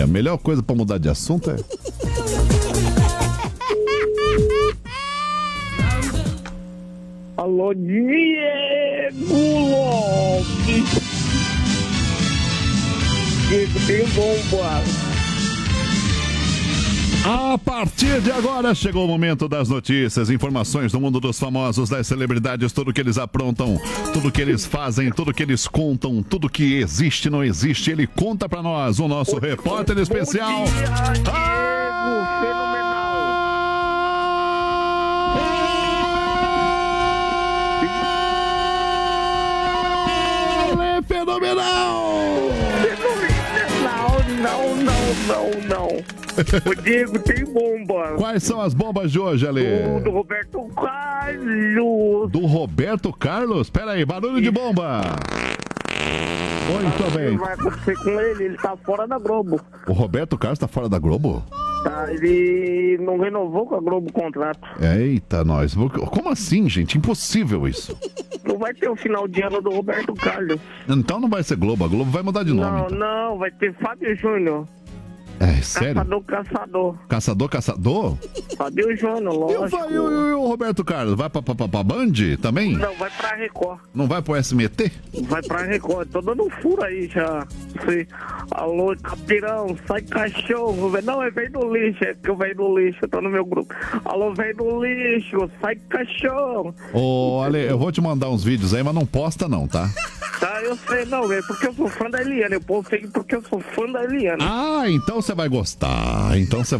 melhor coisa pra mudar de assunto é... Alô, Diego Lopes. Diego, tem bomba. A partir de agora chegou o momento das notícias, informações do mundo dos famosos, das celebridades, tudo que eles aprontam, tudo que eles fazem, tudo que eles contam, tudo que existe, não existe, ele conta pra nós, o nosso repórter especial. Fenomenal! Não. O Diego tem bomba. Quais são as bombas de hoje, Ale? Do Roberto Carlos. Do Roberto Carlos? Pera aí, barulho de bomba. Muito bem. O que vai acontecer com ele? Ele tá fora da Globo. O Roberto Carlos tá fora da Globo? Tá, ele não renovou com a Globo o contrato. Eita, nós. Como assim, gente? Impossível isso. Não vai ter o final de ano do Roberto Carlos. Então não vai ser Globo, a Globo vai mudar de nome. Não, vai ter Fábio Júnior. É, sério? Caçador? Fábio Júnior, lógico. E o Roberto Carlos? Vai pra Band também? Não, vai pra Record. Não vai pro SMT? Vai pra Record. Tô dando furo aí já. Alô, capirão, sai cachorro. Não, é velho do lixo. É que eu venho do lixo, eu tô no meu grupo. Alô, velho do lixo, sai cachorro. Ô, Ale, eu vou te mandar uns vídeos aí, mas não posta não, tá? Tá, eu sei, não, é porque eu sou fã da Eliana. Eu postei porque eu sou fã da Eliana. Ah, então você vai gostar.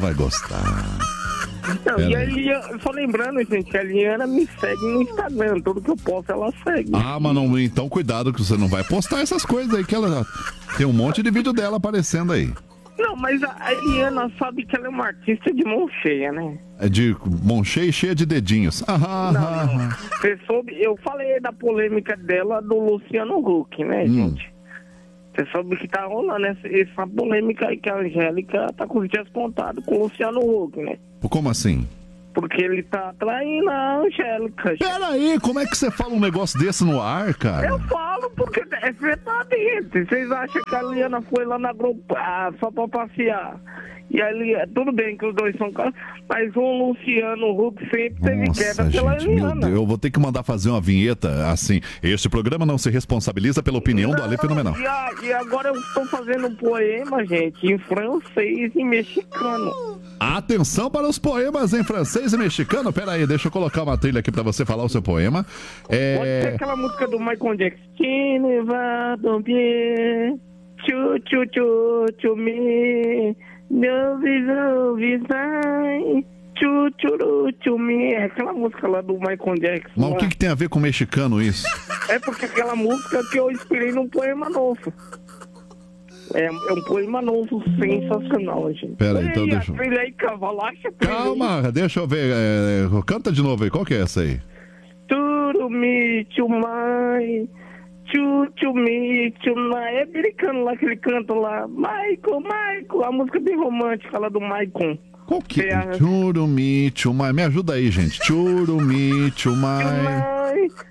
Não, e a Eliana, só lembrando, gente, a Eliana me segue no Instagram. Tudo que eu posto, ela segue. Ah, mas não, então cuidado que você não vai postar essas coisas aí, que ela tem um monte de vídeo dela aparecendo aí. Não, mas a Eliana sabe que ela é uma artista de mão cheia, né? É de mão cheia e cheia de dedinhos. Não. Você soube, eu falei da polêmica dela do Luciano Huck, né, gente? Você soube que tá rolando essa polêmica aí que a Angélica tá com os dias contados com o Luciano Huck, né? Como assim? Porque ele tá traindo a Angélica. Peraí, como é que você fala um negócio desse no ar, cara? Eu falo porque é verdade. Vocês acham que a Eliana foi lá na Globo só pra passear? E ali, tudo bem que os dois são caros, mas o Luciano Huck sempre teve queda pela Eliana. Meu Deus, eu vou ter que mandar fazer uma vinheta assim. Este programa não se responsabiliza pela opinião do Ale Fenomenal. E agora eu estou fazendo um poema, gente, em francês e mexicano. Atenção para os poemas em francês e mexicano. Pera aí, deixa eu colocar uma trilha aqui para você falar o seu poema. Pode ser aquela música do Michael Jackson. Tu ne vas donc bien, tchu tchu tchu tchu me. Meu visão, tchurutchumi. É aquela música lá do Michael Jackson. Mas o que tem a ver com mexicano isso? É porque aquela música que eu inspirei num poema novo. É um poema novo sensacional, gente. Pera aí, então deixa eu... Aí, cavalacha, calma, deixa eu ver. Canta de novo aí, qual que é essa aí? Turumi, chumai. Tchumi, é americano lá que ele canta lá. Michael, a música bem romântica lá do Michael. Qual que é? Churumi, chumai, me ajuda aí, gente. Churumi, chumai.